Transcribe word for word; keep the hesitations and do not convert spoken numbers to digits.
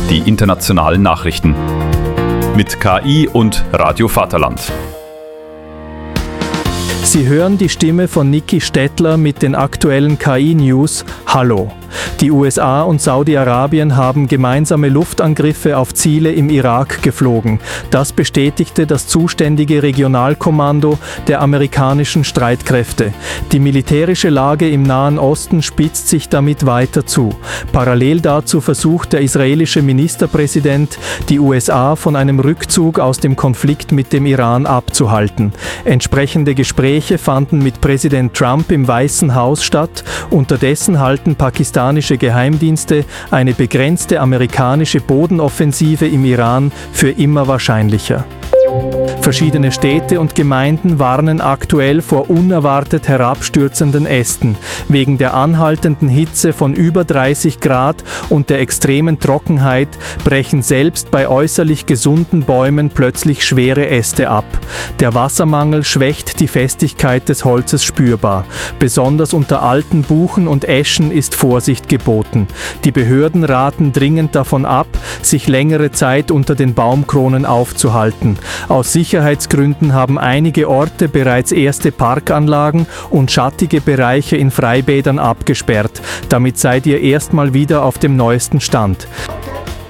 die internationalen Nachrichten. Mit K I und Radio Vaterland. Sie hören die Stimme von Niki Stettler mit den aktuellen K I-News. Hallo! Die U S A und Saudi-Arabien haben gemeinsame Luftangriffe auf Ziele im Irak geflogen. Das bestätigte das zuständige Regionalkommando der amerikanischen Streitkräfte. Die militärische Lage im Nahen Osten spitzt sich damit weiter zu. Parallel dazu versucht der israelische Ministerpräsident, die U S A von einem Rückzug aus dem Konflikt mit dem Iran abzuhalten. Entsprechende Gespräche fanden mit Präsident Trump im Weißen Haus statt. Unterdessen halten pakistanische Geheimdienste eine begrenzte amerikanische Bodenoffensive im Iran für immer wahrscheinlicher. Verschiedene Städte und Gemeinden warnen aktuell vor unerwartet herabstürzenden Ästen. Wegen der anhaltenden Hitze von über dreißig Grad und der extremen Trockenheit brechen selbst bei äußerlich gesunden Bäumen plötzlich schwere Äste ab. Der Wassermangel schwächt die Festigkeit des Holzes spürbar. Besonders unter alten Buchen und Eschen ist Vorsicht geboten. Die Behörden raten dringend davon ab, sich längere Zeit unter den Baumkronen aufzuhalten. Aus Sicherheitsgründen haben einige Orte bereits erste Parkanlagen und schattige Bereiche in Freibädern abgesperrt. Damit seid ihr erstmal wieder auf dem neuesten Stand.